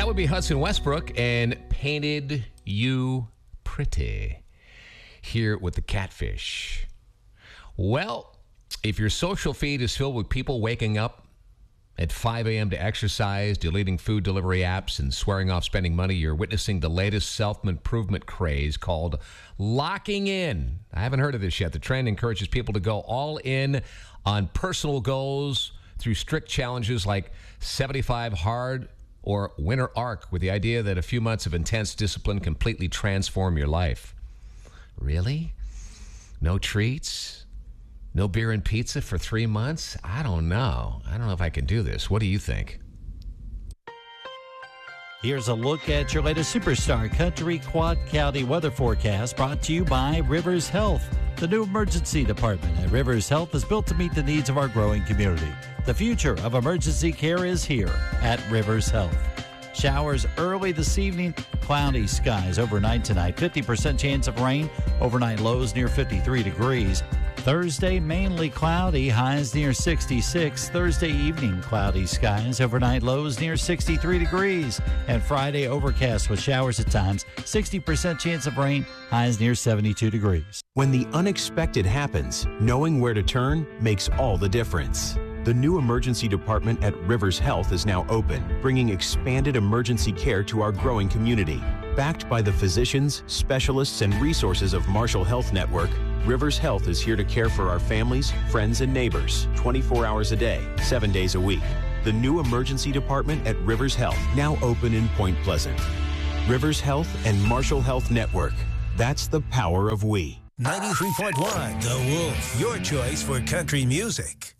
would be Hudson Westbrook and Painted You Pretty here with the Catfish. Well, if your social feed is filled with people waking up at 5 a.m. to exercise, deleting food delivery apps, and swearing off spending money, you're witnessing the latest self-improvement craze called locking in. I haven't heard of this yet. The trend encourages people to go all in on personal goals through strict challenges like 75 hard or winter arc, with the idea that a few months of intense discipline completely transform your life. Really? No treats? No beer and pizza for 3 months? I don't know. I don't know if I can do this. What do you think? Here's a look at your latest Superstar Country Quad County weather forecast, brought to you by Rivers Health. The new emergency department at Rivers Health is built to meet the needs of our growing community. The future of emergency care is here at Rivers Health. Showers early this evening, cloudy skies overnight tonight, 50% chance of rain, overnight lows near 53 degrees. Thursday, mainly cloudy, highs near 66. Thursday evening, cloudy skies, overnight lows near 63 degrees. And Friday, overcast with showers at times, 60% chance of rain, highs near 72 degrees. When the unexpected happens, knowing where to turn makes all the difference. The new emergency department at Rivers Health is now open, bringing expanded emergency care to our growing community. Backed by the physicians, specialists, and resources of Marshall Health Network, Rivers Health is here to care for our families, friends, and neighbors 24 hours a day, 7 days a week. The new emergency department at Rivers Health, now open in Point Pleasant. Rivers Health and Marshall Health Network. That's the power of we. 93.1 The Wolf, your choice for country music.